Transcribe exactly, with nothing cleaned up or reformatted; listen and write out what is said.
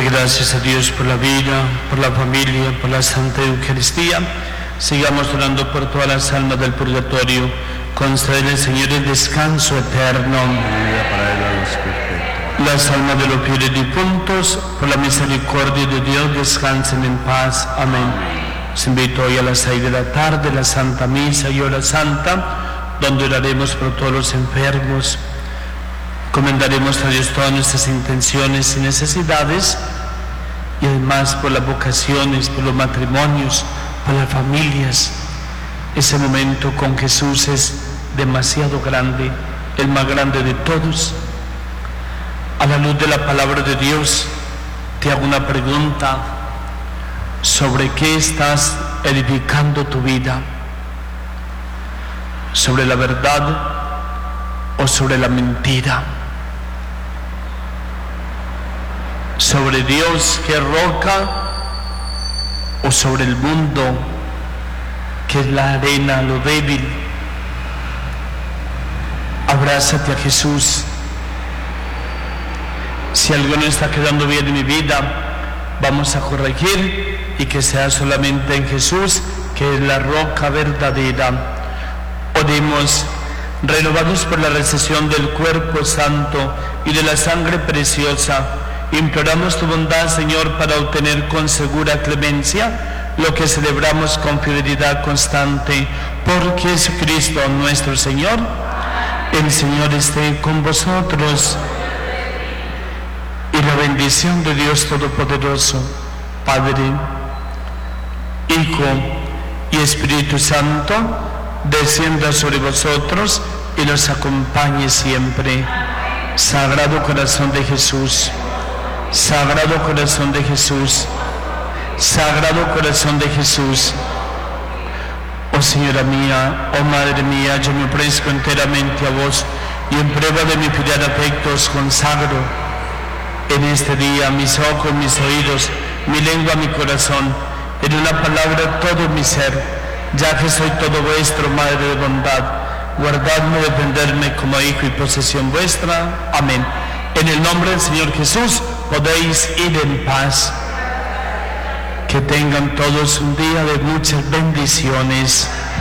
gracias a Dios por la vida, por la familia, por la Santa Eucaristía. Sigamos orando por todas las almas del purgatorio. Concédele, Señor, el descanso eterno. Las almas de los fieles difuntos, por la misericordia de Dios, descansen en paz. Amén. Os invito hoy a las seis de la tarde, la Santa Misa y Hora Santa, donde oraremos por todos los enfermos. Comendaremos a Dios todas nuestras intenciones y necesidades, y además por las vocaciones, por los matrimonios, por las familias. Ese momento con Jesús es demasiado grande, el más grande de todos. A la luz de la palabra de Dios, te hago una pregunta: ¿sobre qué estás edificando tu vida? ¿Sobre la verdad o sobre la mentira? ¿Sobre Dios, que es roca, o sobre el mundo, que es la arena, lo débil? Abrázate a Jesús. Si algo no está quedando bien en mi vida, vamos a corregir, y que sea solamente en Jesús, que es la roca verdadera. Oremos. Renovados por la recepción del cuerpo santo y de la sangre preciosa, imploramos tu bondad, Señor, para obtener con segura clemencia lo que celebramos con fidelidad constante. Por Jesucristo nuestro Señor. El Señor esté con vosotros. Y la bendición de Dios Todopoderoso, Padre, Hijo y Espíritu Santo, descienda sobre vosotros y los acompañe siempre. Sagrado Corazón de Jesús, Sagrado Corazón de Jesús, Sagrado Corazón de Jesús. Oh Señora mía, oh Madre mía, yo me ofrezco enteramente a vos, y en prueba de mi filial afecto os consagro en este día mis ojos, mis oídos, mi lengua, mi corazón, en una palabra todo mi ser, ya que soy todo vuestro, Madre de bondad. Guardadme, defenderme como hijo y posesión vuestra. Amén. En el nombre del Señor Jesús podéis ir en paz. Que tengan todos un día de muchas bendiciones.